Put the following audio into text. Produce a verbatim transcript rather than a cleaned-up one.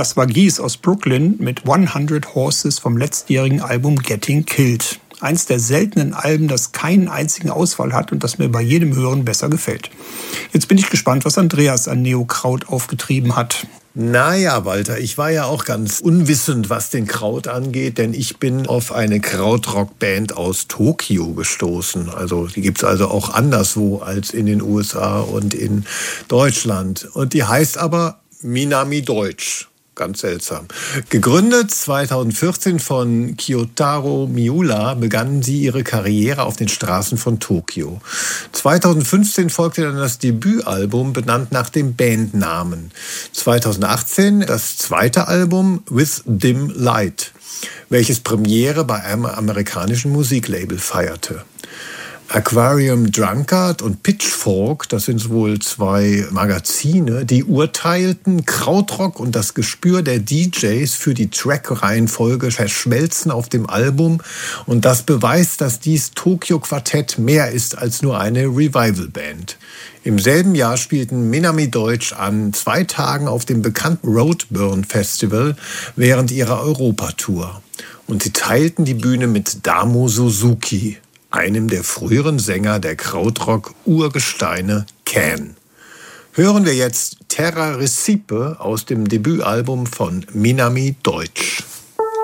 Das war Geese aus Brooklyn mit hundert Horses vom letztjährigen Album Getting Killed. Eins der seltenen Alben, das keinen einzigen Ausfall hat und das mir bei jedem Hören besser gefällt. Jetzt bin ich gespannt, was Andreas an Neokraut aufgetrieben hat. Naja, Walter, ich war ja auch ganz unwissend, was den Kraut angeht, denn ich bin auf eine Krautrock-Band aus Tokio gestoßen. Also die gibt's also auch anderswo als in den U S A und in Deutschland. Und die heißt aber Minami Deutsch. Ganz seltsam. Gegründet zweitausendvierzehn von Kyotaro Miura, begannen sie ihre Karriere auf den Straßen von Tokio. zweitausendfünfzehn folgte dann das Debütalbum, benannt nach dem Bandnamen. zweitausendachtzehn das zweite Album With Dim Light, welches Premiere bei einem amerikanischen Musiklabel feierte. Aquarium Drunkard und Pitchfork, das sind wohl zwei Magazine, die urteilten, Krautrock und das Gespür der D Js für die Track-Reihenfolge verschmelzen auf dem Album und das beweist, dass dies Tokyo-Quartett mehr ist als nur eine Revival-Band. Im selben Jahr spielten Minami Deutsch an zwei Tagen auf dem bekannten Roadburn Festival während ihrer Europatour. Und sie teilten die Bühne mit Damo Suzuki, einem der früheren Sänger der Krautrock-Urgesteine Can. Hören wir jetzt Terra Recipe aus dem Debütalbum von Minami Deutsch.